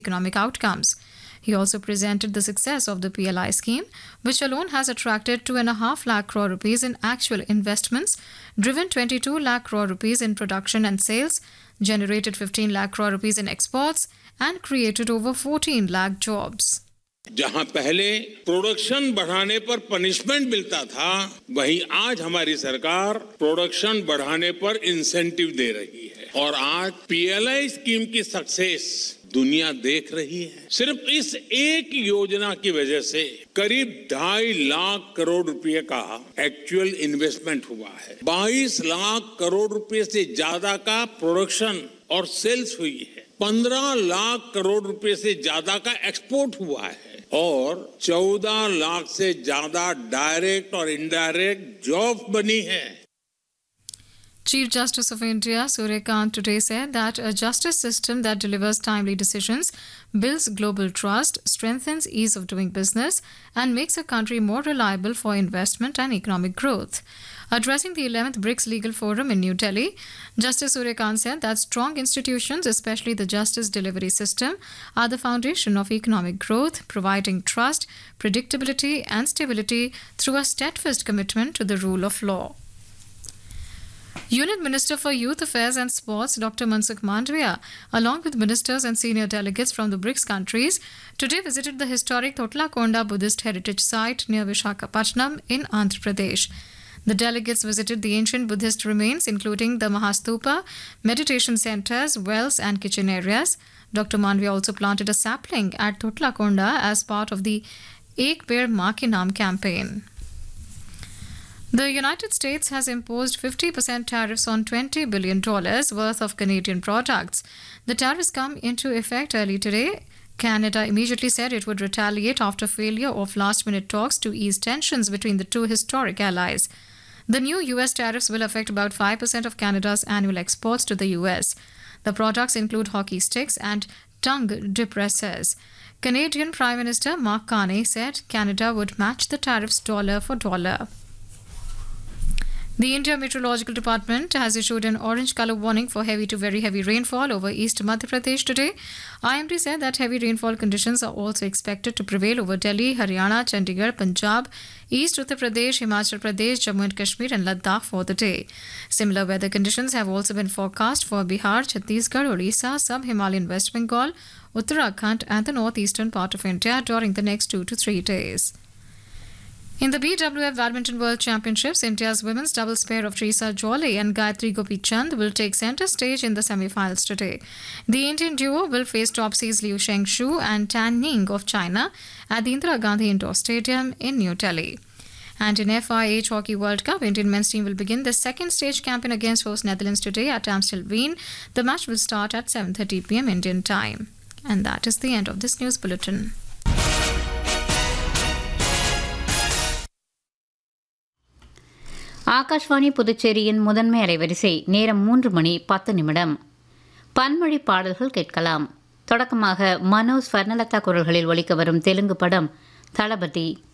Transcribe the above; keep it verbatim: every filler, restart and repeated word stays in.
economic outcomes. He also presented the success of the P L I scheme, which alone has attracted two and a half lakh crore rupees in actual investments, driven twenty-two lakh crore rupees in production and sales, generated fifteen lakh crore rupees in exports, and created over fourteen lakh jobs. जहां पहले production बढ़ाने पर punishment मिलता था, वहीं आज हमारी सरकार प्रोडक्शन बढ़ाने पर इंसेंटिव दे रही है और आज पीएलआई स्कीम की सक्सेस दुनिया देख रही है। सिर्फ इस एक योजना की वजह से करीब ढाई लाख करोड़ रुपए का एक्चुअल इन्वेस्टमेंट हुआ है। बाईस लाख करोड़ रुपए से ज्यादा का प्रोडक्शन और सेल्स हुई है। पंद्रह लाख करोड़ रुपए से ज्यादा का एक्सपोर्ट हुआ है और चौदह लाख से ज्यादा डायरेक्ट और इनडायरेक्ट जॉब बनी है। Chief Justice of India, Surya Kant, today said that a justice system that delivers timely decisions, builds global trust, strengthens ease of doing business, and makes a country more reliable for investment and economic growth. Addressing the eleventh BRICS Legal Forum in New Delhi, Justice Surya Kant said that strong institutions, especially the justice delivery system, are the foundation of economic growth, providing trust, predictability, and stability through a steadfast commitment to the rule of law. Union Minister for Youth Affairs and Sports, Doctor Mansukh Mandavia, along with ministers and senior delegates from the BRICS countries, today visited the historic Totlakonda Buddhist Heritage Site near Vishakhapatnam in Andhra Pradesh. The delegates visited the ancient Buddhist remains, including the Mahastupa, meditation centers, wells, and kitchen areas. Doctor Mandavia also planted a sapling at Totlakonda as part of the Ek Peड़ Maa Ke Naam campaign. The United States has imposed fifty percent tariffs on twenty billion dollars worth of Canadian products. The tariffs come into effect early today. Canada immediately said it would retaliate after failure of last-minute talks to ease tensions between the two historic allies. The new U S tariffs will affect about five percent of Canada's annual exports to the U S. The products include hockey sticks and tongue depressors. Canadian Prime Minister Mark Carney said Canada would match the tariffs dollar for dollar. The India Meteorological Department has issued an orange color warning for heavy to very heavy rainfall over East Madhya Pradesh today. I M D said that heavy rainfall conditions are also expected to prevail over Delhi, Haryana, Chandigarh, Punjab, East Uttar Pradesh, Himachal Pradesh, Jammu and Kashmir and Ladakh for the day. Similar weather conditions have also been forecast for Bihar, Chhattisgarh, Orissa, Sub-Himalayan West Bengal, Uttarakhand and the northeastern part of India during the next two to three days. In the B W F Badminton World Championships, India's women's doubles pair of Teresa Jolly and Gayatri Gopichand will take centre stage in the semi-finals today. The Indian duo will face top seeds Liu Shengshu and Tan Ning of China at the Indira Gandhi Indoor Stadium in New Delhi. And in F I H Hockey World Cup, Indian men's team will begin the second stage campaign against host Netherlands today at Amstelveen. The match will start at seven thirty p m Indian time. And that is the end of this news bulletin. Akashvani புதுச்சேரியின் முதன்மை அலைவரிசை நேரம் மூன்று மணி பத்து நிமிடம். பன்மொழி பாடல்கள் கேட்கலாம். தொடக்கமாக மனோஜ் ஸ்வர்ணலதா குரல்களில் ஒலிக்க வரும் தெலுங்கு படம் தளபதி.